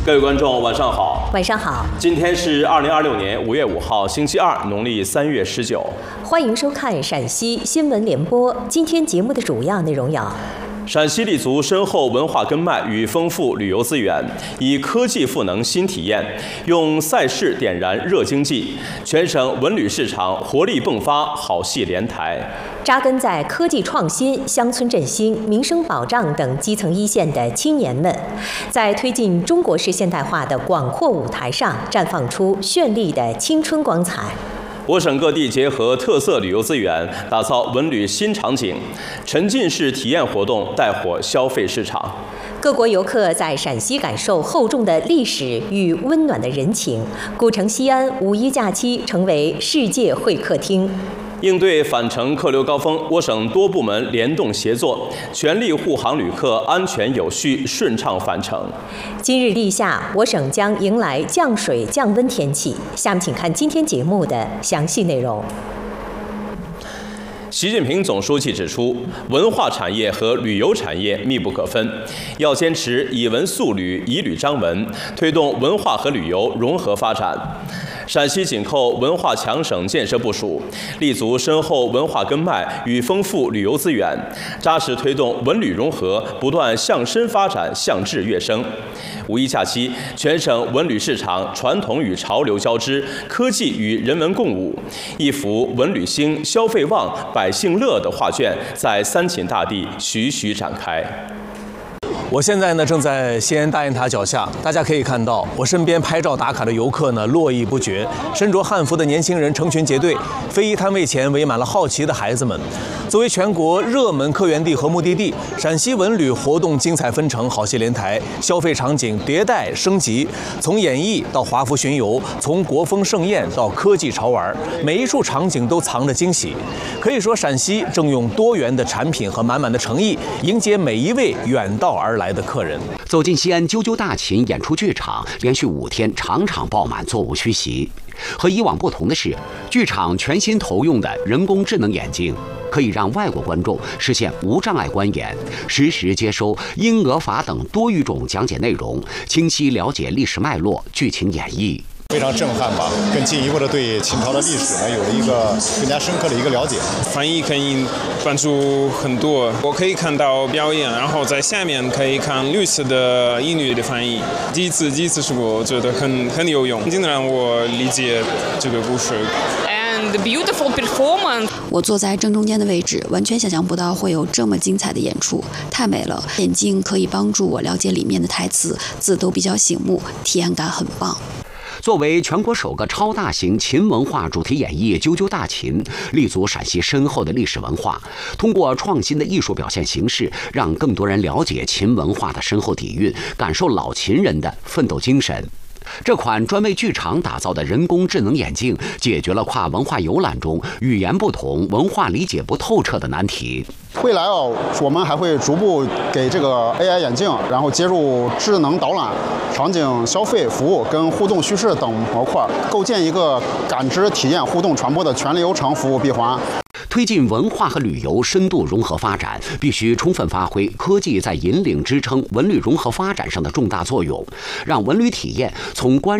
各位观众，晚上好。 晚上好。 今天是2026年5月5号，星期二，农历3月19。 欢迎收看陕西新闻联播。今天节目的主要内容有： 陕西立足深厚文化根脉与丰富旅游资源，以科技赋能新体验，用赛事点燃热经济，全省文旅市场活力迸发，好戏连台。 扎根在科技创新、乡村振兴、民生保障等基层一线的青年们，在推进中国式现代化的广阔舞台上绽放出绚丽的青春光彩。 我省各地结合特色旅游资源，打造文旅新场景，沉浸式体验活动带火消费市场。 各国游客在陕西感受厚重的历史与温暖的人情，古城西安5·1假期成为世界会客厅。 应对返程客流高峰，我省多部门联动协作，全力护航旅客安全有序、顺畅返程。 今日立夏，我省将迎来降水降温天气。下面请看今天节目的详细内容。 习近平总书记指出，文化产业和旅游产业密不可分，要坚持以文塑旅、以旅彰文，推动文化和旅游融合发展。陕西紧扣文化强省建设部署，立足深厚文化根脉与丰富旅游资源，扎实推动文旅融合，不断向深发展、向质跃升。5·1假期，全省文旅市场传统与潮流交织，科技与人文共舞，一幅文旅兴、消费旺、百姓乐的画卷在三秦大地徐徐展开。 我现在呢正在西安大雁塔脚下，大家可以看到，我身边拍照打卡的游客呢络绎不绝，身着汉服的年轻人成群结队，非遗摊位前围满了好奇的孩子们。作为全国热门客源地和目的地，陕西文旅活动精彩纷呈，好戏连台，消费场景迭代升级，从演艺到华服巡游，从国风盛宴到科技潮玩，每一处场景都藏着惊喜。可以说，陕西正用多元的产品和满满的诚意，迎接每一位远道而来的客人。 走进西安啾啾大秦演出剧场，连续5天场场爆满，座无虚席。和以往不同的是，剧场全新投用的人工智能眼镜，可以让外国观众实现无障碍观演，实时接收英俄法等多语种讲解内容，清晰了解历史脉络、剧情演绎。 非常震撼吧，更进一步的对秦朝的历史呢有了一个更加深刻的一个了解。 翻译可以帮助很多，我可以看到表演，然后在下面可以看绿色的英语的翻译。第一次是我觉得很有用，真的让我理解这个故事。 The beautiful performance。我坐在正中间的位置，完全想象不到会有这么精彩的演出，太美了。眼镜可以帮助我了解里面的台词，字都比较醒目，体验感很棒。 作为全国首个超大型秦文化主题演绎《啾啾大秦》，立足陕西深厚的历史文化，通过创新的艺术表现形式，让更多人了解秦文化的深厚底蕴，感受老秦人的奋斗精神。这款专为剧场打造的人工智能眼镜，解决了跨文化游览中语言不同、文化理解不透彻的难题。 未来我们还会逐步给这个 AI 眼镜，然后接入智能导览、场景消费服务跟互动叙事等模块，构建一个感知、体验、互动、传播的全流程服务闭环。 推进文化和旅游深度融合发展，必须充分发挥科技在引领支撑文旅融合发展上的重大作用，让文旅体验从观